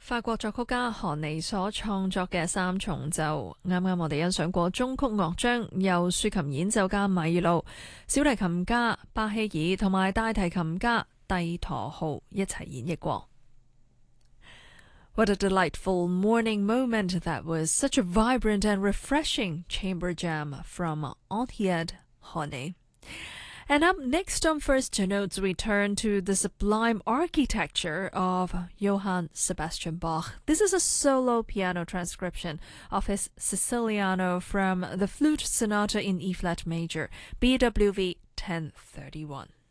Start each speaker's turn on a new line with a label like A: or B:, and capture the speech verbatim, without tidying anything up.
A: 法國作曲家韓尼所創作嘅三重奏，啱啱我哋欣賞過中曲樂章，由豎琴演奏家米路、小提琴家巴希爾同埋大提琴家蒂陀浩一齊演繹過。What a delightful morning moment that was. Such a vibrant and refreshing chamber jam from Anthiad Hone. And up next on First Notes, we turn to the sublime architecture of Johann Sebastian Bach. This is a solo piano transcription of his Siciliano from the Flute Sonata in E-flat major, B W V ten thirty-one.